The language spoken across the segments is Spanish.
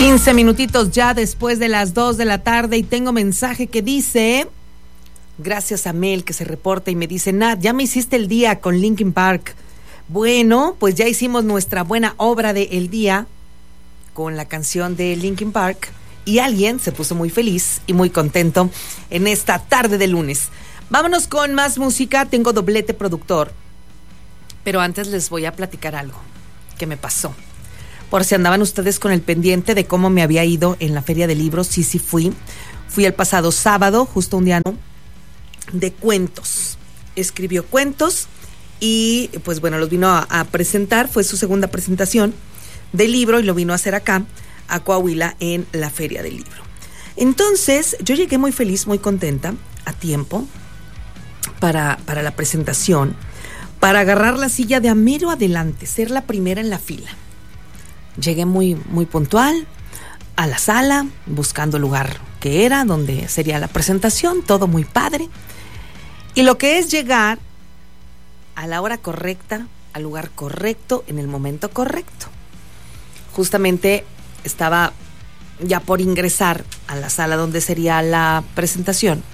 15 minutitos ya después de las 2 de la tarde y tengo mensaje que dice, gracias a Mel que se reporta y me dice, Nat, ya me hiciste el día con Linkin Park. Bueno, pues ya hicimos nuestra buena obra de el día con la canción de Linkin Park y alguien se puso muy feliz y muy contento en esta tarde de lunes. Vámonos con más música, tengo doblete productor, pero antes les voy a platicar algo que me pasó. Por si andaban ustedes con el pendiente de cómo me había ido en la Feria del Libro, sí fui. Fui el pasado sábado, justo un día de cuentos. Escribió cuentos y pues bueno, los vino a presentar, fue su segunda presentación del libro y lo vino a hacer acá, a Coahuila, en la Feria del Libro. Entonces, yo llegué muy feliz, muy contenta, a tiempo, para la presentación, para agarrar la silla de a mero adelante, ser la primera en la fila. Llegué muy, muy puntual a la sala, buscando el lugar que era, donde sería la presentación, todo muy padre. Y lo que es llegar a la hora correcta, al lugar correcto, en el momento correcto. Justamente estaba ya por ingresar a la sala donde sería la presentación.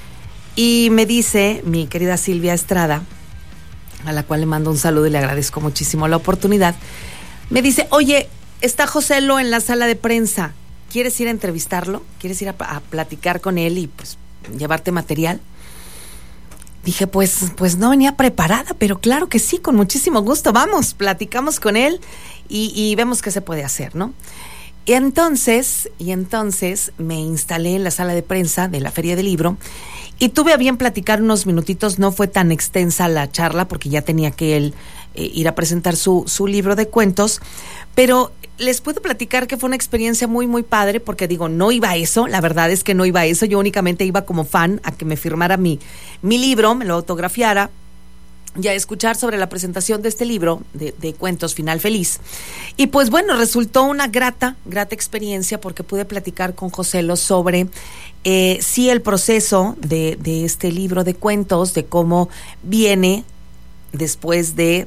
Y me dice mi querida Silvia Estrada, a la cual le mando un saludo y le agradezco muchísimo la oportunidad. Me dice, oye, está Joselo en la sala de prensa, ¿quieres ir a entrevistarlo? ¿Quieres ir a platicar con él y pues llevarte material? Dije, pues no venía preparada, pero claro que sí, con muchísimo gusto, vamos, platicamos con él y vemos qué se puede hacer, ¿no? Y entonces me instalé en la sala de prensa de la Feria del Libro y tuve a bien platicar unos minutitos. No fue tan extensa la charla porque ya tenía que él ir a presentar su libro de cuentos, pero les puedo platicar que fue una experiencia muy, muy padre porque digo, no iba a eso, la verdad es que no iba a eso, yo únicamente iba como fan a que me firmara mi libro, me lo autografiara, y a escuchar sobre la presentación de este libro de cuentos Final Feliz. Y pues bueno, resultó una grata experiencia porque pude platicar con Joselo sobre sí el proceso de este libro de cuentos, de cómo viene después de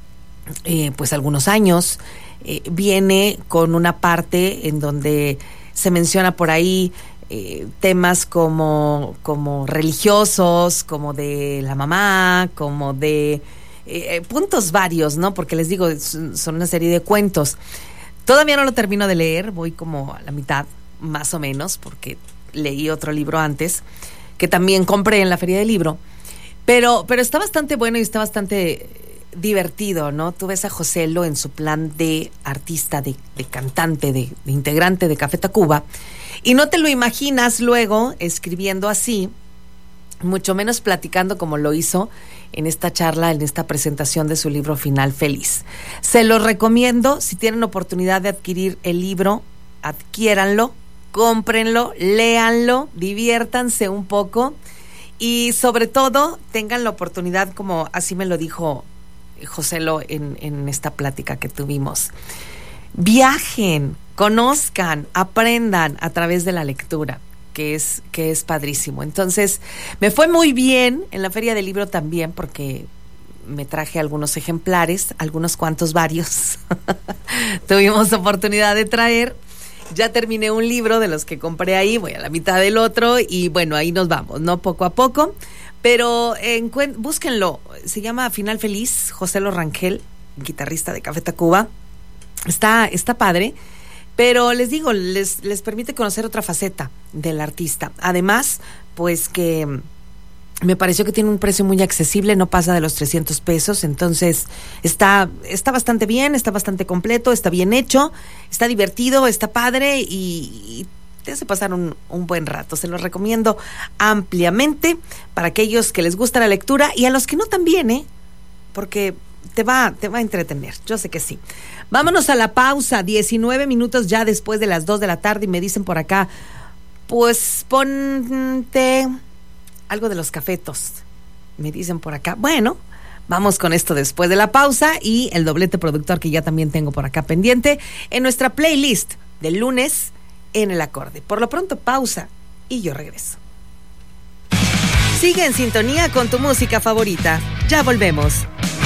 pues algunos años, viene con una parte en donde se menciona por ahí temas como religiosos, como de la mamá, como de puntos varios, ¿no? Porque les digo, son una serie de cuentos. Todavía no lo termino de leer, voy como a la mitad, más o menos, porque leí otro libro antes, que también compré en la Feria del Libro, pero está bastante bueno y está bastante divertido, ¿no? Tú ves a Joselo en su plan de artista, de cantante, de integrante de Café Tacuba, y no te lo imaginas luego escribiendo así, mucho menos platicando como lo hizo en esta charla, en esta presentación de su libro Final Feliz. Se lo recomiendo, si tienen oportunidad de adquirir el libro, adquiéranlo, cómprenlo, léanlo, diviértanse un poco y sobre todo tengan la oportunidad, como así me lo dijo Joselo en esta plática que tuvimos. Viajen, conozcan, aprendan a través de la lectura, que es padrísimo. Entonces, me fue muy bien en la Feria del Libro también, porque me traje algunos ejemplares, algunos cuantos, varios. Tuvimos oportunidad de traer. Ya terminé un libro de los que compré ahí, voy a la mitad del otro y bueno, ahí nos vamos, ¿no? Poco a poco. Pero búsquenlo, se llama Final Feliz, Joselo Rangel, guitarrista de Café Tacuba. Está padre, pero les digo, les permite conocer otra faceta del artista. Además, pues que me pareció que tiene un precio muy accesible, no pasa de los 300 pesos, entonces está bastante bien, está bastante completo, está bien hecho, está divertido, está padre y te hace pasar un buen rato. Se lo recomiendo ampliamente para aquellos que les gusta la lectura y a los que no también, porque te va a entretener, yo sé que sí. Vámonos a la pausa, 19 minutos ya después de las 2 de la tarde y me dicen por acá, pues ponte algo de Los Cafetos, me dicen por acá. Bueno, vamos con esto después de la pausa y el doblete productor que ya también tengo por acá pendiente en nuestra playlist del lunes en El Acorde. Por lo pronto, pausa y yo regreso. Sigue en sintonía con tu música favorita. Ya volvemos.